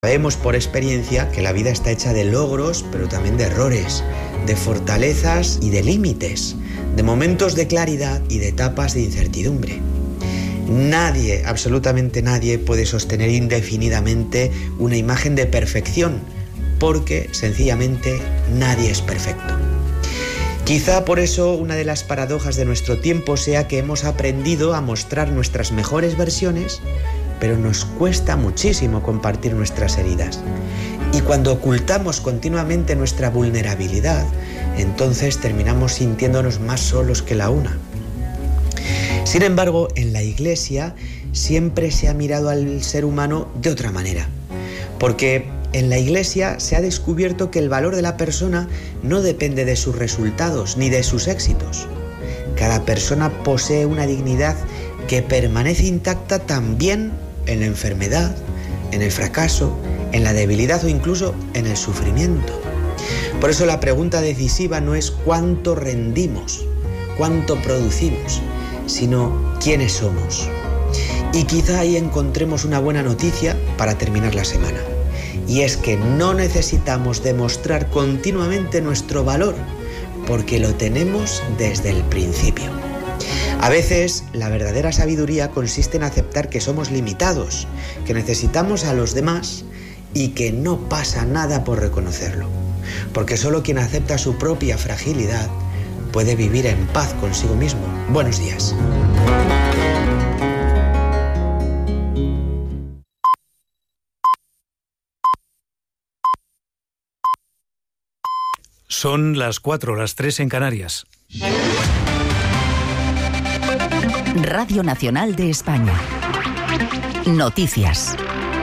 Sabemos por experiencia que la vida está hecha de logros, pero también de errores, de fortalezas y de límites, de momentos de claridad y de etapas de incertidumbre. Nadie, absolutamente nadie, puede sostener indefinidamente una imagen de perfección, porque sencillamente nadie es perfecto. Quizá por eso una de las paradojas de nuestro tiempo sea que hemos aprendido a mostrar nuestras mejores versiones, pero nos cuesta muchísimo compartir nuestras heridas. Y cuando ocultamos continuamente nuestra vulnerabilidad, entonces terminamos sintiéndonos más solos que la una. Sin embargo, en la Iglesia siempre se ha mirado al ser humano de otra manera, porque en la Iglesia se ha descubierto que el valor de la persona no depende de sus resultados ni de sus éxitos. Cada persona posee una dignidad que permanece intacta también en la enfermedad, en el fracaso, en la debilidad o incluso en el sufrimiento. Por eso la pregunta decisiva no es cuánto rendimos, cuánto producimos, sino quiénes somos. Y quizá ahí encontremos una buena noticia para terminar la semana. Y es que no necesitamos demostrar continuamente nuestro valor, porque lo tenemos desde el principio. A veces, la verdadera sabiduría consiste en aceptar que somos limitados, que necesitamos a los demás y que no pasa nada por reconocerlo. Porque solo quien acepta su propia fragilidad puede vivir en paz consigo mismo. Buenos días. Son las 4, las 3 en Canarias. Radio Nacional de España. Noticias.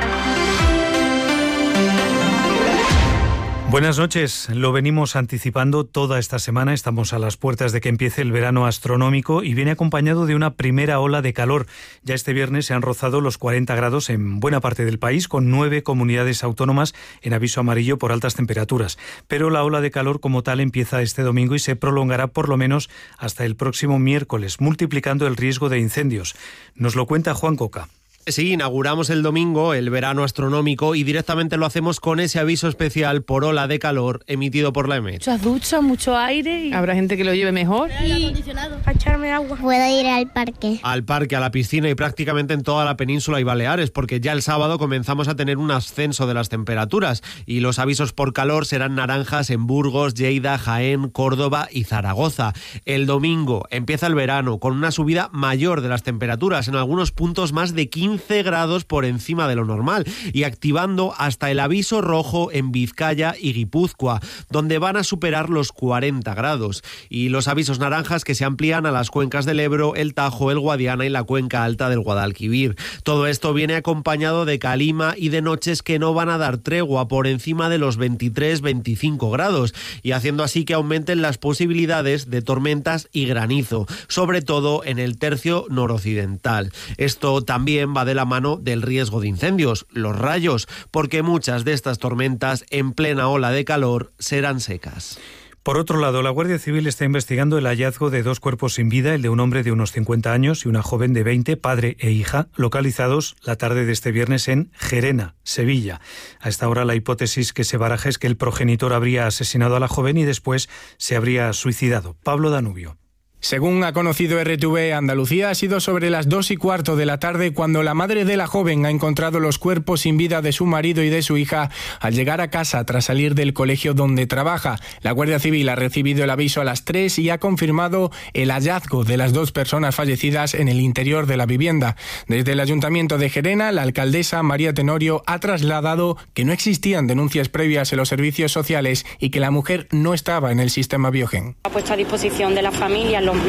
Buenas noches, lo venimos anticipando toda esta semana, estamos a las puertas de que empiece el verano astronómico y viene acompañado de una primera ola de calor. Ya este viernes se han rozado los 40 grados en buena parte del país, con 9 comunidades autónomas en aviso amarillo por altas temperaturas. Pero la ola de calor como tal empieza este domingo y se prolongará por lo menos hasta el próximo miércoles, multiplicando el riesgo de incendios. Nos lo cuenta Juan Coca. Sí, inauguramos el domingo el verano astronómico y directamente lo hacemos con ese aviso especial por ola de calor emitido por la EMET. Muchas duchas, mucho aire y habrá gente que lo lleve mejor. Y a echarme agua. Puedo ir al parque. Al parque, a la piscina y prácticamente en toda la península y Baleares, porque ya el sábado comenzamos a tener un ascenso de las temperaturas y los avisos por calor serán naranjas en Burgos, Lleida, Jaén, Córdoba y Zaragoza. El domingo empieza el verano con una subida mayor de las temperaturas, en algunos puntos más de 15 grados por encima de lo normal y activando hasta el aviso rojo en Vizcaya y Guipúzcoa, donde van a superar los 40 grados. Y los avisos naranjas que se amplían a las cuencas del Ebro, el Tajo, el Guadiana y la cuenca alta del Guadalquivir. Todo esto viene acompañado de calima y de noches que no van a dar tregua por encima de los 23-25 grados y haciendo así que aumenten las posibilidades de tormentas y granizo, sobre todo en el tercio noroccidental. Esto también va de la mano del riesgo de incendios, los rayos, porque muchas de estas tormentas en plena ola de calor serán secas. Por otro lado, la Guardia Civil está investigando el hallazgo de 2 cuerpos sin vida, el de un hombre de unos 50 años y una joven de 20, padre e hija, localizados la tarde de este viernes en Gerena, Sevilla. A esta hora la hipótesis que se baraja es que el progenitor habría asesinado a la joven y después se habría suicidado. Pablo Danubio. Según ha conocido RTV Andalucía, ha sido sobre las 2:15 de la tarde cuando la madre de la joven ha encontrado los cuerpos sin vida de su marido y de su hija al llegar a casa tras salir del colegio donde trabaja. La Guardia Civil ha recibido el aviso a las 3 y ha confirmado el hallazgo de las 2 personas fallecidas en el interior de la vivienda. Desde el Ayuntamiento de Gerena, la alcaldesa María Tenorio ha trasladado que no existían denuncias previas en los servicios sociales y que la mujer no estaba en el sistema Biogen. Ha puesto a disposición de la familia los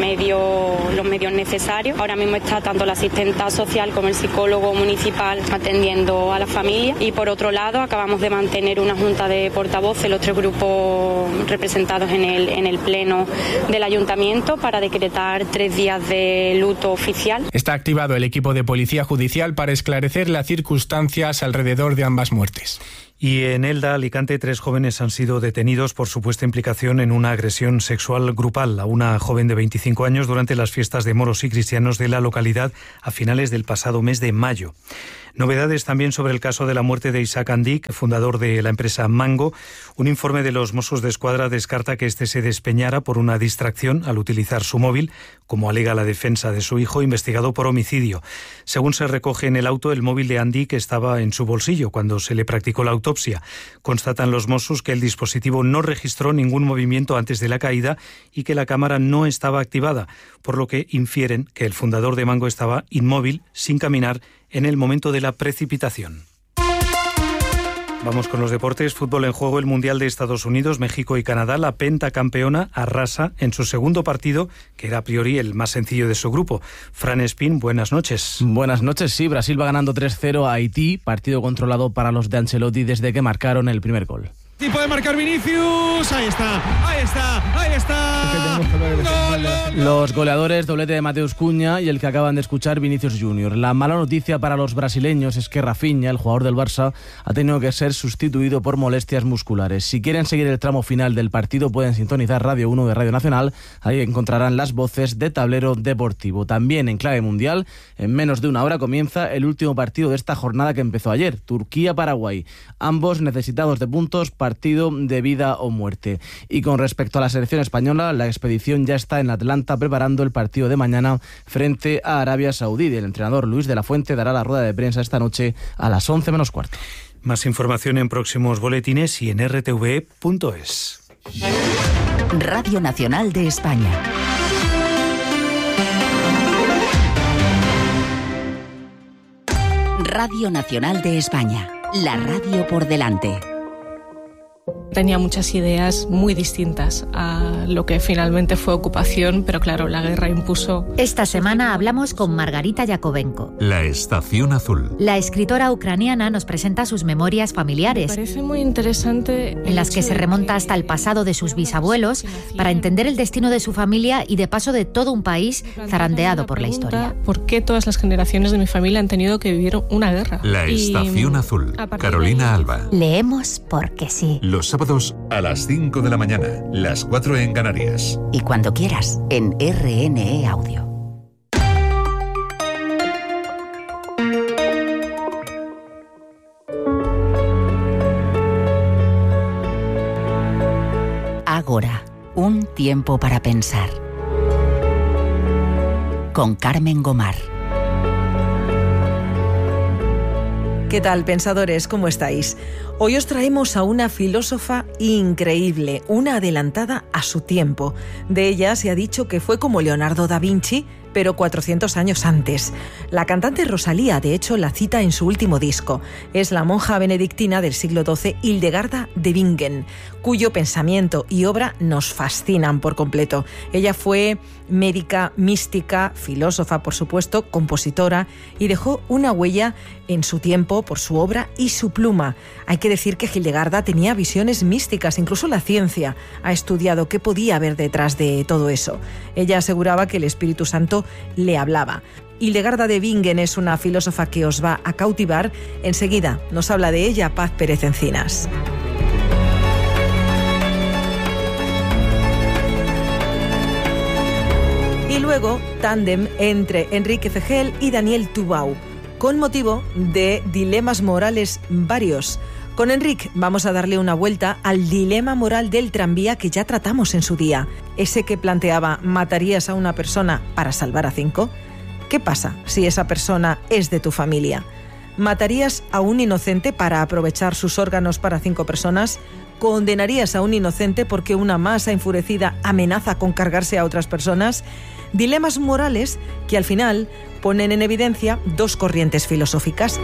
medios necesarios. Ahora mismo está tanto la asistenta social como el psicólogo municipal atendiendo a la familia y por otro lado acabamos de mantener una junta de portavoces, los 3 grupos representados en el pleno del ayuntamiento para decretar 3 días de luto oficial. Está activado el equipo de policía judicial para esclarecer las circunstancias alrededor de ambas muertes. Y en Elda, Alicante, 3 jóvenes han sido detenidos por supuesta implicación en una agresión sexual grupal a una joven de 25 años durante las fiestas de moros y cristianos de la localidad a finales del pasado mes de mayo. Novedades también sobre el caso de la muerte de Isaac Andic, fundador de la empresa Mango. Un informe de los Mossos d'Esquadra descarta que este se despeñara por una distracción al utilizar su móvil, como alega la defensa de su hijo, investigado por homicidio. Según se recoge en el auto, el móvil de Andic estaba en su bolsillo cuando se le practicó la autopsia. Constatan los Mossos que el dispositivo no registró ningún movimiento antes de la caída y que la cámara no estaba activada, por lo que infieren que el fundador de Mango estaba inmóvil, sin caminar, en el momento de la precipitación. Vamos con los deportes. Fútbol en juego, el Mundial de Estados Unidos, México y Canadá. La pentacampeona arrasa en su segundo partido, que era a priori el más sencillo de su grupo. Fran Espín, buenas noches. Buenas noches, sí. Brasil va ganando 3-0 a Haití, partido controlado para los de Ancelotti desde que marcaron el primer gol. Y puede marcar Vinicius, ahí está. Los goleadores, doblete de Mateus Cunha y el que acaban de escuchar, Vinicius Junior. La mala noticia para los brasileños es que Rafinha, el jugador del Barça, ha tenido que ser sustituido por molestias musculares. Si quieren seguir el tramo final del partido, pueden sintonizar Radio 1 de Radio Nacional. Ahí encontrarán las voces de Tablero Deportivo. También en clave mundial, en menos de una hora comienza el último partido de esta jornada que empezó ayer, Turquía-Paraguay. Ambos necesitados de puntos, partido de vida o muerte. Y con respecto a la selección española, la expedición ya está en Atlanta preparando el partido de mañana frente a Arabia Saudí. El entrenador Luis de la Fuente dará la rueda de prensa esta noche a las 11 menos cuarto. Más información en próximos boletines y en rtve.es. Radio Nacional de España. Radio Nacional de España. La radio por delante. Tenía muchas ideas muy distintas a lo que finalmente fue ocupación, pero claro, la guerra impuso. Esta semana hablamos con Margarita Yakovenko. La Estación Azul. La escritora ucraniana nos presenta sus memorias familiares. Me parece muy interesante. En las que se remonta hasta el pasado de sus bisabuelos para entender el destino de su familia y de paso de todo un país zarandeado por la historia. ¿Por qué todas las generaciones de mi familia han tenido que vivir una guerra? La Estación Azul. Carolina Alba. Leemos porque sí. Los sábados a las 5 de la mañana, las 4 en Canarias. Y cuando quieras, en RNE Audio. Ágora, un tiempo para pensar. Con Carmen Gomar. ¿Qué tal, pensadores? ¿Cómo estáis? Hoy os traemos a una filósofa increíble, una adelantada a su tiempo. De ella se ha dicho que fue como Leonardo da Vinci, pero 400 años antes. La cantante Rosalía, de hecho, la cita en su último disco. Es la monja benedictina del siglo XII, Hildegarda de Bingen, cuyo pensamiento y obra nos fascinan por completo. Ella fue médica, mística, filósofa, por supuesto, compositora, y dejó una huella en su tiempo por su obra y su pluma. Hay que decir que Hildegarda tenía visiones místicas, incluso la ciencia ha estudiado qué podía haber detrás de todo eso. Ella aseguraba que el Espíritu Santo le hablaba. Hildegarda de Bingen es una filósofa que os va a cautivar. Enseguida nos habla de ella Paz Pérez Encinas. Y luego, tándem entre Enrique Fegel y Daniel Tubau, con motivo de dilemas morales varios. Con Enrique vamos a darle una vuelta al dilema moral del tranvía que ya tratamos en su día. Ese que planteaba, ¿matarías a una persona para salvar a 5? ¿Qué pasa si esa persona es de tu familia? ¿Matarías a un inocente para aprovechar sus órganos para 5 personas? ¿Condenarías a un inocente porque una masa enfurecida amenaza con cargarse a otras personas? Dilemas morales que al final ponen en evidencia dos corrientes filosóficas.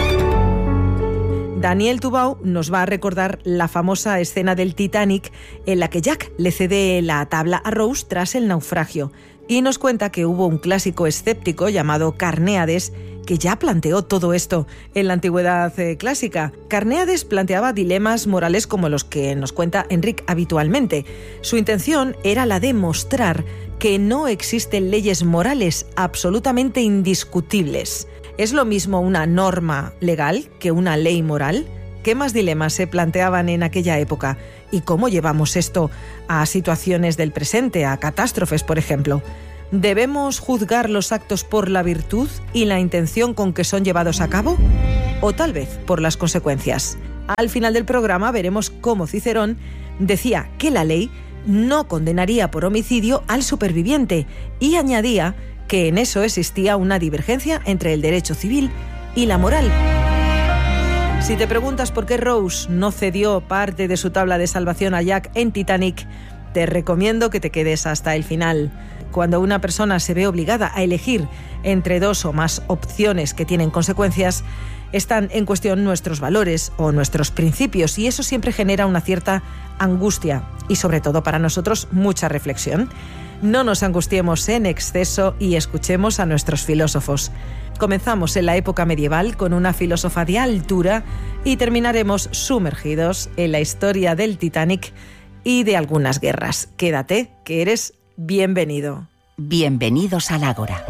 Daniel Tubau nos va a recordar la famosa escena del Titanic en la que Jack le cede la tabla a Rose tras el naufragio y nos cuenta que hubo un clásico escéptico llamado Carnéades que ya planteó todo esto en la antigüedad clásica. Carnéades planteaba dilemas morales como los que nos cuenta Enrique habitualmente. Su intención era la de mostrar que no existen leyes morales absolutamente indiscutibles. ¿Es lo mismo una norma legal que una ley moral? ¿Qué más dilemas se planteaban en aquella época? ¿Y cómo llevamos esto a situaciones del presente, a catástrofes, por ejemplo? ¿Debemos juzgar los actos por la virtud y la intención con que son llevados a cabo? ¿O tal vez por las consecuencias? Al final del programa veremos cómo Cicerón decía que la ley no condenaría por homicidio al superviviente y añadía que en eso existía una divergencia entre el derecho civil y la moral. Si te preguntas por qué Rose no cedió parte de su tabla de salvación a Jack en Titanic, te recomiendo que te quedes hasta el final. Cuando una persona se ve obligada a elegir entre dos o más opciones que tienen consecuencias, están en cuestión nuestros valores o nuestros principios y eso siempre genera una cierta angustia y sobre todo para nosotros mucha reflexión. No nos angustiemos en exceso y escuchemos a nuestros filósofos. Comenzamos en la época medieval con una filósofa de altura y terminaremos sumergidos en la historia del Titanic y de algunas guerras. Quédate, que eres bienvenido. Bienvenidos al Ágora.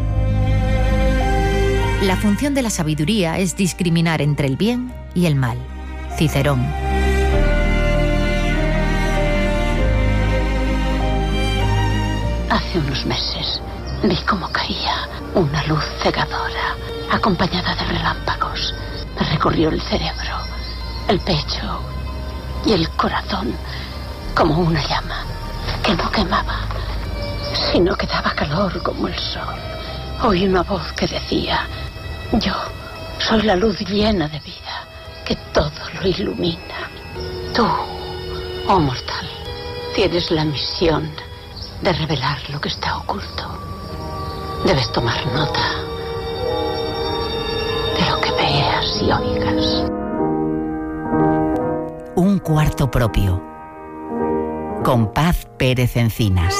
La función de la sabiduría es discriminar entre el bien y el mal. Cicerón. Hace unos meses vi cómo caía una luz cegadora, acompañada de relámpagos. Me recorrió el cerebro, el pecho y el corazón como una llama que no quemaba, sino que daba calor como el sol. Oí una voz que decía: yo soy la luz llena de vida, que todo lo ilumina. Tú, oh mortal, tienes la misión de revelar lo que está oculto. Debes tomar nota de lo que veas y oigas. Un cuarto propio. Con Paz Pérez Encinas.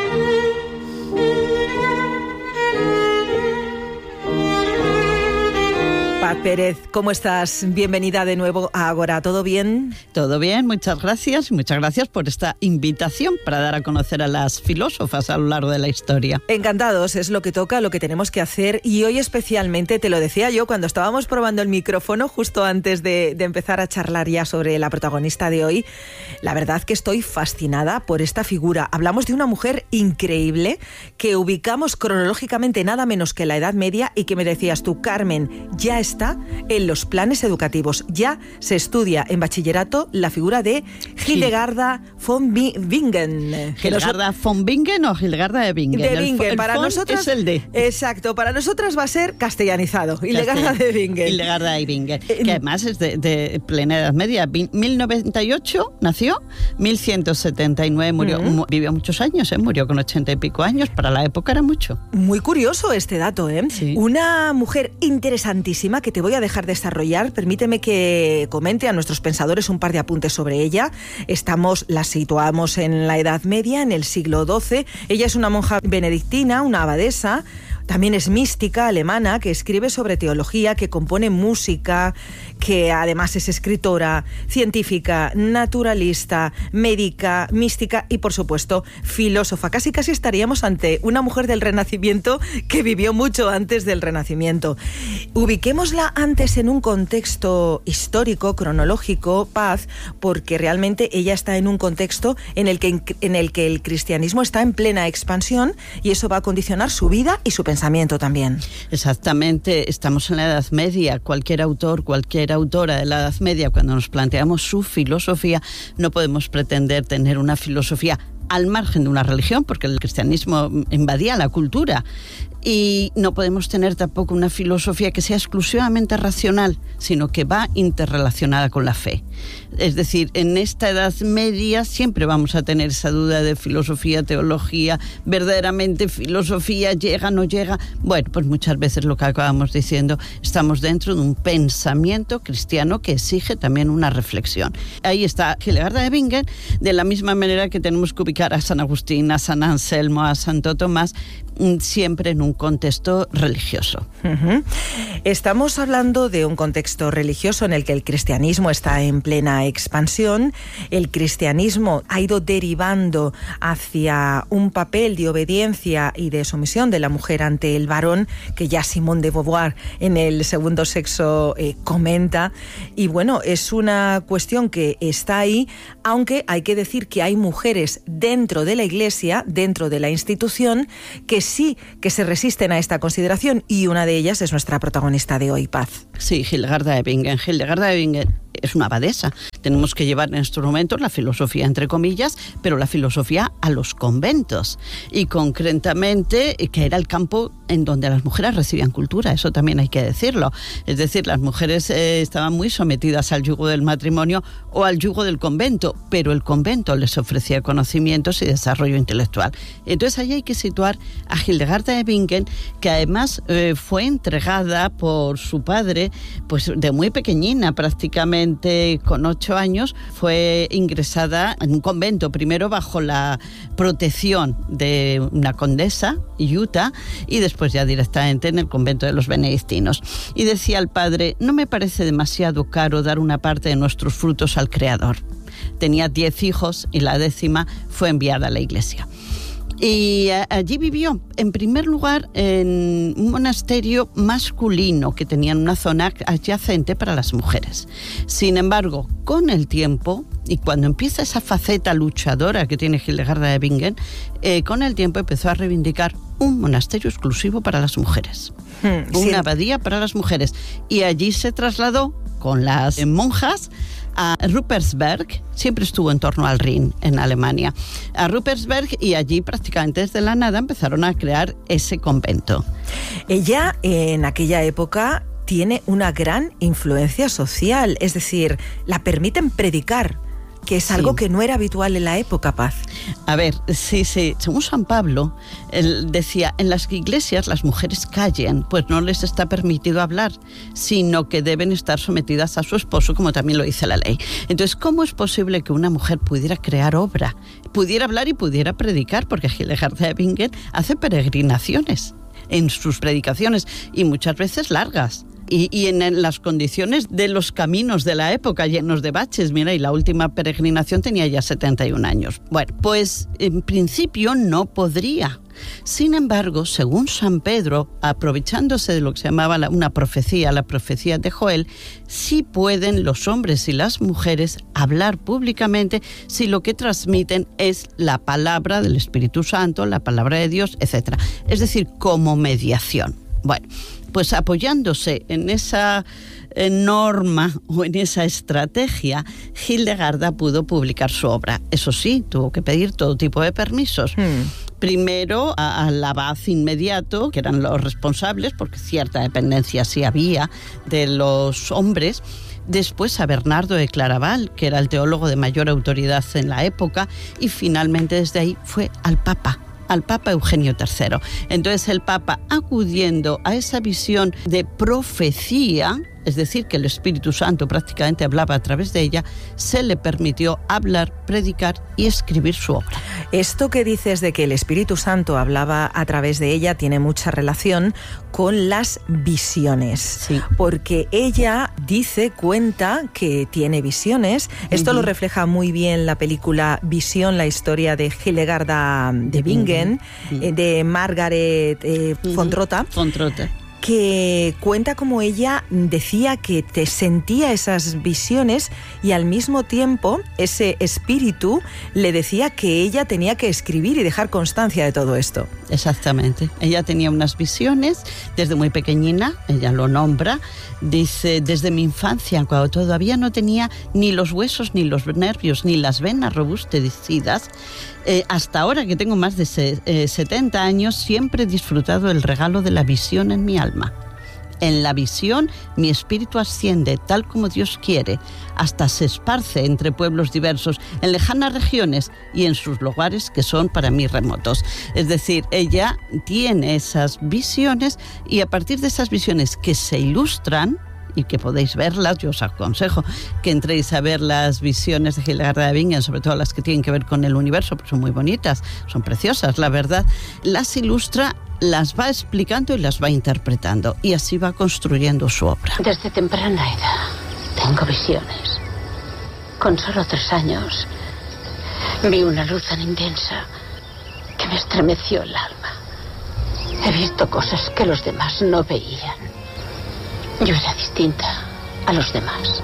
Paz Pérez, ¿cómo estás? Bienvenida de nuevo a Ágora. ¿Todo bien? Todo bien, muchas gracias. Muchas gracias por esta invitación para dar a conocer a las filósofas a lo largo de la historia. Encantados, es lo que toca, lo que tenemos que hacer. Y hoy especialmente, te lo decía yo cuando estábamos probando el micrófono, justo antes de empezar a charlar ya sobre la protagonista de hoy, la verdad que estoy fascinada por esta figura. Hablamos de una mujer increíble que ubicamos cronológicamente nada menos que la Edad Media y que me decías tú, Carmen, ya está en los planes educativos. Ya se estudia en bachillerato la figura de Hildegarda von Bingen. ¿Hildegarda von Bingen o Hildegarda de Bingen? De Bingen. Para nosotras es el de. Exacto, para nosotras va a ser castellanizado. Hildegarda de Bingen. Hildegarda de Bingen, que además es de plena Edad Media. 1098 nació, 1179 murió. Vivió muchos años, murió con 80 y pico años. Para la época era mucho. Muy curioso este dato, ¿eh? Sí. Una mujer interesantísima que te voy a dejar desarrollar. Permíteme que comente a nuestros pensadores un par de apuntes sobre ella. La situamos en la Edad Media, en el siglo XII. Ella es una monja benedictina, una abadesa. También es mística alemana que escribe sobre teología, que compone música, que además es escritora, científica, naturalista, médica, mística y, por supuesto, filósofa. Casi estaríamos ante una mujer del Renacimiento que vivió mucho antes del Renacimiento. Ubiquémosla antes en un contexto histórico, cronológico, Paz, porque realmente ella está en un contexto en el que el cristianismo está en plena expansión y eso va a condicionar su vida y su pensamiento también. Exactamente, estamos en la Edad Media. Cualquier autor, cualquier autora de la Edad Media, cuando nos planteamos su filosofía, no podemos pretender tener una filosofía al margen de una religión, porque el cristianismo invadía la cultura. Y no podemos tener tampoco una filosofía que sea exclusivamente racional, sino que va interrelacionada con la fe. Es decir, en esta Edad Media siempre vamos a tener esa duda de filosofía, teología, verdaderamente filosofía llega, no llega. Bueno, pues muchas veces lo que acabamos diciendo, estamos dentro de un pensamiento cristiano que exige también una reflexión. Ahí está Hildegarda de Bingen, de la misma manera que tenemos que ubicar a San Agustín, a San Anselmo, a Santo Tomás, siempre en un contexto religioso. Estamos hablando de un contexto religioso en el que el cristianismo está en plena expansión. El cristianismo ha ido derivando hacia un papel de obediencia y de sumisión de la mujer ante el varón, que ya Simone de Beauvoir en El segundo sexo comenta. Y bueno, es una cuestión que está ahí, aunque hay que decir que hay mujeres dentro de la Iglesia, dentro de la institución, que sí que se resisten a esta consideración, y una de ellas es nuestra protagonista de hoy, Paz. Sí, Hildegarda de Bingen. Hildegarda de Bingen es una abadesa. Tenemos que llevar en estos momentos la filosofía, entre comillas, pero la filosofía a los conventos. Y concretamente, que era el campo en donde las mujeres recibían cultura, eso también hay que decirlo. Es decir, las mujeres estaban muy sometidas al yugo del matrimonio o al yugo del convento, pero el convento les ofrecía conocimientos y desarrollo intelectual. Entonces ahí hay que situar a Hildegarda de Bingen, que además fue entregada por su padre, pues de muy pequeñina, prácticamente con 8 años, fue ingresada en un convento, primero bajo la protección de una condesa, Utah, y después ya directamente en el convento de los benedictinos. Y decía el padre: no me parece demasiado caro dar una parte de nuestros frutos al Creador. Tenía 10 hijos y la 10ª fue enviada a la iglesia. Y allí vivió, en primer lugar, en un monasterio masculino que tenía una zona adyacente para las mujeres. Sin embargo, con el tiempo, y cuando empieza esa faceta luchadora que tiene Hildegarda de Bingen, con el tiempo empezó a reivindicar un monasterio exclusivo para las mujeres, una abadía para las mujeres. Y allí se trasladó con las monjas a Ruppersberg, siempre estuvo en torno al Rin, en Alemania, a Ruppersberg, y allí prácticamente desde la nada empezaron a crear ese convento. Ella en aquella época tiene una gran influencia social, es decir, la permiten predicar, que es algo que no era habitual en la época, Paz. A ver, sí. Según San Pablo, él decía, en las iglesias las mujeres callen, pues no les está permitido hablar, sino que deben estar sometidas a su esposo, como también lo dice la ley. Entonces, ¿cómo es posible que una mujer pudiera crear obra, pudiera hablar y pudiera predicar? Porque Hildegarda de Bingen hace peregrinaciones en sus predicaciones, y muchas veces largas. Y en las condiciones de los caminos de la época, llenos de baches. Mira, y la última peregrinación tenía ya 71 años. Bueno, pues en principio no podría. Sin embargo, según San Pedro, aprovechándose de lo que se llamaba una profecía, la profecía de Joel, sí pueden los hombres y las mujeres hablar públicamente si lo que transmiten es la palabra del Espíritu Santo, la palabra de Dios, etc. Es decir, como mediación. Bueno, pues apoyándose en esa norma o en esa estrategia, Hildegarda pudo publicar su obra. Eso sí, tuvo que pedir todo tipo de permisos. Primero al abad inmediato, que eran los responsables, porque cierta dependencia sí había de los hombres. Después a Bernardo de Claraval, que era el teólogo de mayor autoridad en la época, y finalmente desde ahí fue al Papa Eugenio III. Entonces el Papa, acudiendo a esa visión de profecía, es decir, que el Espíritu Santo prácticamente hablaba a través de ella, se le permitió hablar, predicar y escribir su obra. Esto que dices de que el Espíritu Santo hablaba a través de ella tiene mucha relación con las visiones. Sí. Porque ella cuenta que tiene visiones. Esto lo refleja muy bien la película Visión, la historia de Hildegarda de Bingen, de Margaret von Trotta. Que cuenta cómo ella decía que te sentía esas visiones, y al mismo tiempo ese espíritu le decía que ella tenía que escribir y dejar constancia de todo esto. Exactamente. Ella tenía unas visiones desde muy pequeñina, ella lo nombra, dice, desde mi infancia, cuando todavía no tenía ni los huesos, ni los nervios, ni las venas robustecidas, hasta ahora que tengo más de 70 años, siempre he disfrutado del regalo de la visión en mi alma. En la visión, mi espíritu asciende tal como Dios quiere, hasta se esparce entre pueblos diversos, en lejanas regiones y en sus lugares que son para mí remotos. Es decir, ella tiene esas visiones, y a partir de esas visiones que se ilustran, y que podéis verlas, yo os aconsejo que entréis a ver las visiones de Hildegarda de Bingen, sobre todo las que tienen que ver con el universo, porque son muy bonitas, son preciosas, la verdad. Las ilustra las va explicando y las va interpretando, y así va construyendo su obra. Desde temprana edad tengo visiones. Con solo 3 años vi una luz tan intensa que me estremeció el alma. He visto cosas que los demás no veían. Yo era distinta a los demás.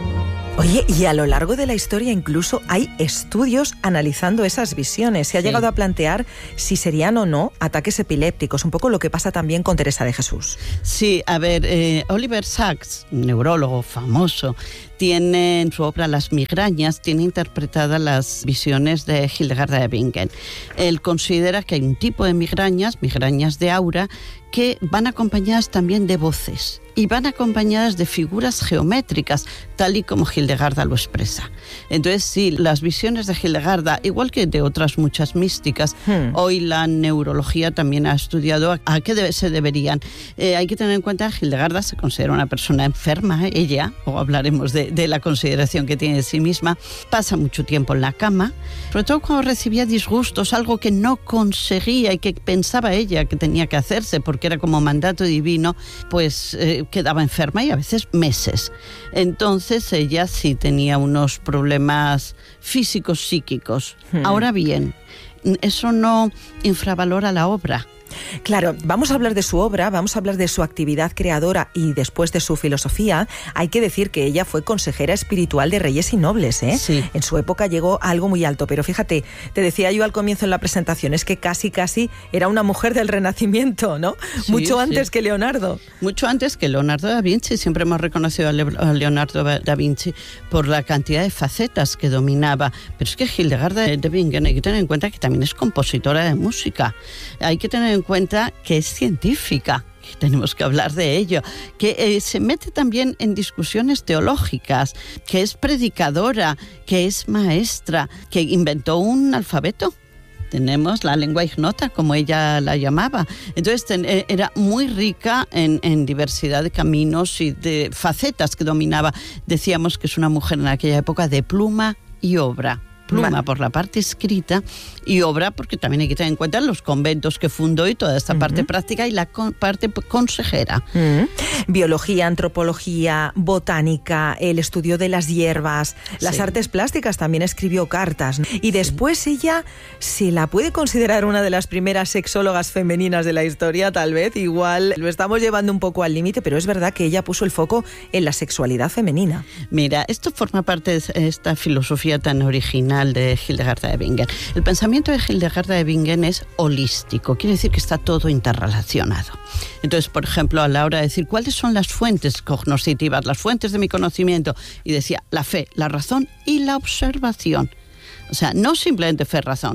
Oye, y a lo largo de la historia incluso hay estudios analizando esas visiones. Se ha llegado a plantear si serían o no ataques epilépticos, un poco lo que pasa también con Teresa de Jesús. Sí, a ver, Oliver Sacks, un neurólogo famoso, tiene en su obra Las migrañas, tiene interpretadas las visiones de Hildegarda de Bingen. Él considera que hay un tipo de migrañas de aura, que van acompañadas también de voces y van acompañadas de figuras geométricas, tal y como Hildegarda lo expresa. Entonces, sí, las visiones de Hildegarda, igual que de otras muchas místicas, hoy la neurología también ha estudiado a qué se deberían. Hay que tener en cuenta que Hildegarda se considera una persona enferma, ella, o hablaremos de la consideración que tiene de sí misma, pasa mucho tiempo en la cama, sobre todo cuando recibía disgustos, algo que no conseguía y que pensaba ella que tenía que hacerse, porque era como mandato divino, pues quedaba enferma y a veces meses. Entonces ella sí tenía unos problemas físicos, psíquicos. Ahora bien, eso no infravalora la obra. Claro, vamos a hablar de su obra, vamos a hablar de su actividad creadora y después de su filosofía. Hay que decir que ella fue consejera espiritual de reyes y nobles, ¿eh? Sí. En su época llegó a algo muy alto, pero fíjate, te decía yo al comienzo en la presentación, es que casi era una mujer del Renacimiento, ¿no? Sí, mucho antes que Leonardo. Mucho antes que Leonardo da Vinci. Siempre hemos reconocido a Leonardo da Vinci por la cantidad de facetas que dominaba. Pero es que Hildegarda de Bingen, hay que tener en cuenta que también es compositora de música. Hay que tener en cuenta que es científica, que tenemos que hablar de ello, que se mete también en discusiones teológicas, que es predicadora, que es maestra, que inventó un alfabeto. Tenemos la lengua ignota, como ella la llamaba. Entonces era muy rica en diversidad de caminos y de facetas que dominaba. Decíamos que es una mujer en aquella época de pluma y obra. Pluma por la parte escrita y obra porque también hay que tener en cuenta los conventos que fundó y toda esta parte práctica y la parte consejera. Biología, antropología, botánica, el estudio de las hierbas, las artes plásticas, también escribió cartas. Y después ella se la puede considerar una de las primeras sexólogas femeninas de la historia, tal vez. Igual lo estamos llevando un poco al límite, pero es verdad que ella puso el foco en la sexualidad femenina. Mira, esto forma parte de esta filosofía tan original de Hildegarda de Bingen. El pensamiento de Hildegarda de Bingen es holístico, quiere decir que está todo interrelacionado. Entonces, por ejemplo, a la hora de decir cuáles son las fuentes cognoscitivas, las fuentes de mi conocimiento, y decía la fe, la razón y la observación. O sea, no simplemente fe, razón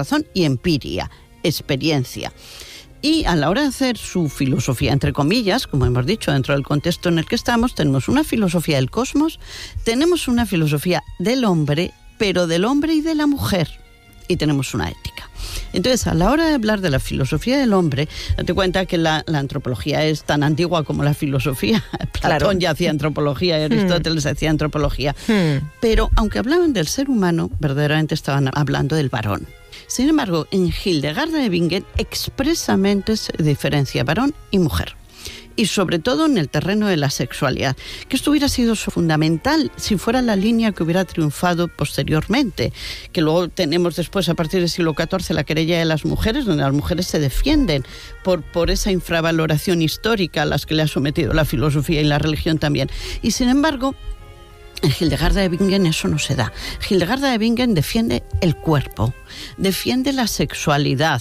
y empiria, experiencia. Y a la hora de hacer su filosofía, entre comillas, como hemos dicho, dentro del contexto en el que estamos, tenemos una filosofía del cosmos, tenemos una filosofía del hombre, pero del hombre y de la mujer, y tenemos una ética. Entonces, a la hora de hablar de la filosofía del hombre, date cuenta que la antropología es tan antigua como la filosofía. Platón ya hacía antropología y Aristóteles hacía antropología. Pero aunque hablaban del ser humano, verdaderamente estaban hablando del varón. Sin embargo, en Hildegarda de Bingen expresamente se diferencia varón y mujer. Y sobre todo en el terreno de la sexualidad, que esto hubiera sido fundamental si fuera la línea que hubiera triunfado posteriormente, que luego tenemos después, a partir del siglo XIV, la querella de las mujeres, donde las mujeres se defienden por esa infravaloración histórica a las que le ha sometido la filosofía y la religión también. Y sin embargo, en Hildegarda de Bingen eso no se da. Hildegarda de Bingen defiende el cuerpo, defiende la sexualidad,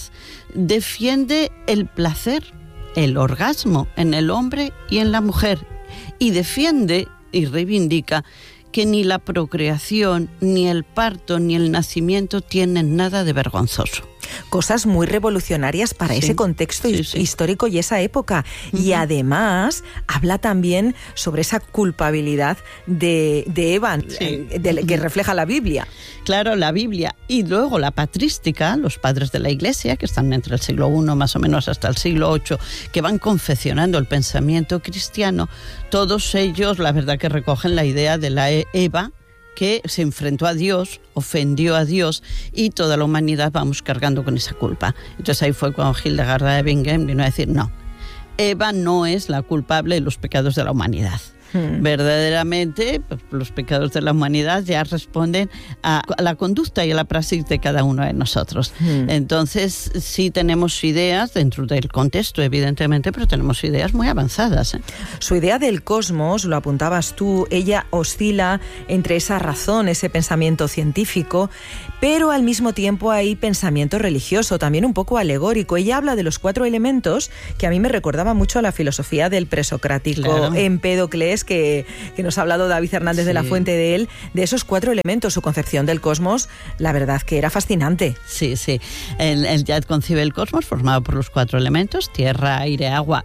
defiende el placer, el orgasmo en el hombre y en la mujer, y defiende y reivindica que ni la procreación, ni el parto, ni el nacimiento tienen nada de vergonzoso. Cosas muy revolucionarias para ese contexto histórico y esa época. Y además habla también sobre esa culpabilidad de Eva, que refleja la Biblia. Claro, la Biblia. Y luego la patrística, los padres de la Iglesia, que están entre el siglo I más o menos hasta el siglo VIII, que van confeccionando el pensamiento cristiano, todos ellos, la verdad, que recogen la idea de la Eva, que se enfrentó a Dios, ofendió a Dios, y toda la humanidad vamos cargando con esa culpa. Entonces ahí fue cuando Hildegarda de Bingen vino a decir, no, Eva no es la culpable de los pecados de la humanidad. Verdaderamente, pues, los pecados de la humanidad ya responden a la conducta y a la praxis de cada uno de nosotros. Entonces, sí tenemos ideas dentro del contexto, evidentemente, pero tenemos ideas muy avanzadas. Su idea del cosmos, lo apuntabas tú, ella oscila entre esa razón, ese pensamiento científico, pero al mismo tiempo hay pensamiento religioso, también un poco alegórico. Ella habla de los 4 elementos, que a mí me recordaba mucho a la filosofía del presocrático Empédocles, que nos ha hablado David Hernández de la Fuente de él, de esos 4 elementos. Su concepción del cosmos, la verdad que era fascinante. Sí. Él ya concibe el cosmos formado por los 4 elementos, tierra, aire, agua,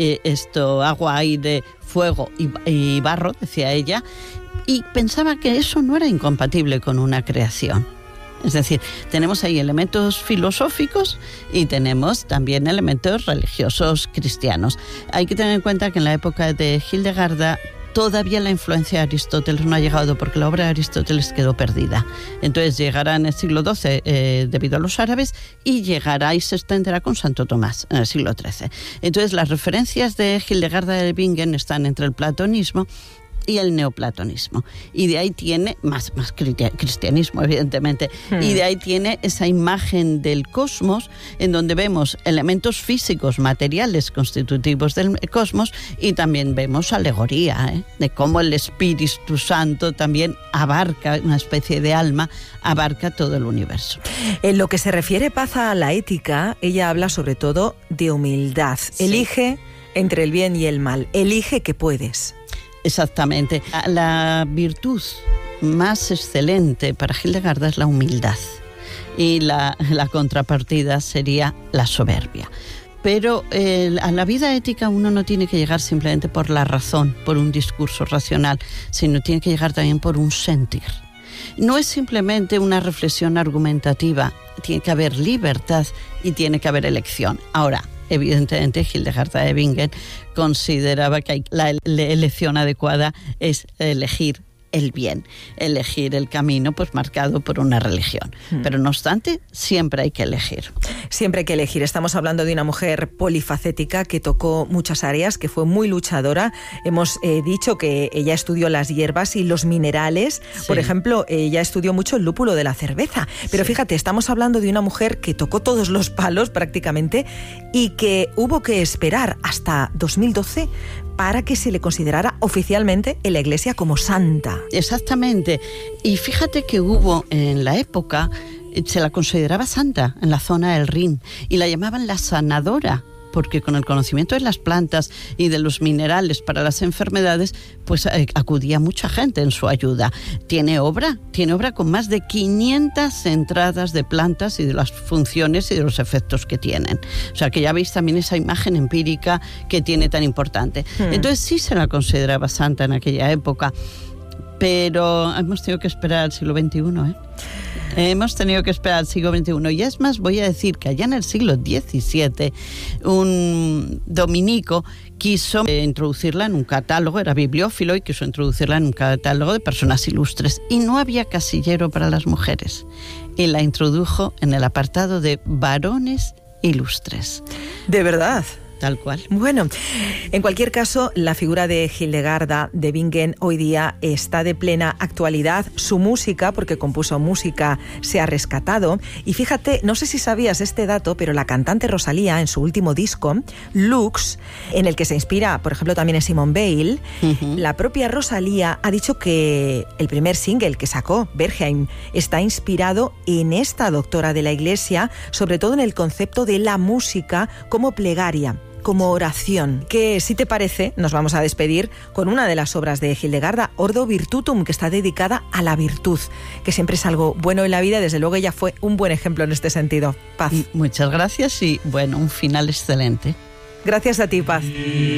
agua, aire, fuego y barro, decía ella, y pensaba que eso no era incompatible con una creación. Es decir, tenemos ahí elementos filosóficos y tenemos también elementos religiosos cristianos. Hay que tener en cuenta que en la época de Hildegarda todavía la influencia de Aristóteles no ha llegado, porque la obra de Aristóteles quedó perdida. Entonces llegará en el siglo XII debido a los árabes, y llegará y se extenderá con Santo Tomás en el siglo XIII. Entonces las referencias de Hildegarda de Bingen están entre el platonismo y el neoplatonismo, y de ahí tiene más cristianismo, evidentemente, y de ahí tiene esa imagen del cosmos en donde vemos elementos físicos, materiales constitutivos del cosmos, y también vemos alegoría, de cómo el Espíritu Santo también abarca, una especie de alma, abarca todo el universo. En lo que se refiere, Paz, a la ética, ella habla sobre todo de humildad. Elige entre el bien y el mal, elige que puedes. Exactamente. La virtud más excelente para Hildegarda es la humildad, y la contrapartida sería la soberbia. Pero a la vida ética uno no tiene que llegar simplemente por la razón, por un discurso racional, sino tiene que llegar también por un sentir. No es simplemente una reflexión argumentativa, tiene que haber libertad y tiene que haber elección. Ahora, evidentemente, Hildegarda de Bingen consideraba que la elección adecuada es elegir el bien, elegir el camino pues marcado por una religión. Pero no obstante, siempre hay que elegir. Siempre hay que elegir. Estamos hablando de una mujer polifacética que tocó muchas áreas, que fue muy luchadora. Hemos dicho que ella estudió las hierbas y los minerales. Por ejemplo, ella estudió mucho el lúpulo de la cerveza. Pero fíjate, estamos hablando de una mujer que tocó todos los palos prácticamente, y que hubo que esperar hasta 2012 para que se le considerara oficialmente en la Iglesia como santa. Exactamente. Y fíjate que hubo en la época, se la consideraba santa en la zona del Rin, y la llamaban la sanadora, porque con el conocimiento de las plantas y de los minerales para las enfermedades, pues acudía mucha gente en su ayuda. Tiene obra con más de 500 entradas de plantas y de las funciones y de los efectos que tienen. O sea, que ya veis también esa imagen empírica que tiene tan importante. Entonces sí se la consideraba santa en aquella época, pero hemos tenido que esperar al siglo XXI, Hemos tenido que esperar al siglo XXI. Y es más, voy a decir que allá en el siglo XVII, un dominico quiso introducirla en un catálogo, era bibliófilo, y quiso introducirla en un catálogo de personas ilustres. Y no había casillero para las mujeres. Y la introdujo en el apartado de varones ilustres. ¿De verdad? Tal cual. Bueno, en cualquier caso, la figura de Hildegarda de Bingen hoy día está de plena actualidad. Su música, porque compuso música, se ha rescatado. Y fíjate, no sé si sabías este dato, pero la cantante Rosalía, en su último disco, Lux, en el que se inspira, por ejemplo, también en Simone Weil, la propia Rosalía ha dicho que el primer single que sacó, Bergheim, está inspirado en esta doctora de la Iglesia, sobre todo en el concepto de la música como plegaria, como oración. Que, si te parece, nos vamos a despedir con una de las obras de Hildegarda, Ordo Virtutum, que está dedicada a la virtud, que siempre es algo bueno en la vida. Desde luego ella fue un buen ejemplo en este sentido. Paz. Muchas gracias y, bueno, un final excelente. Gracias a ti, Paz.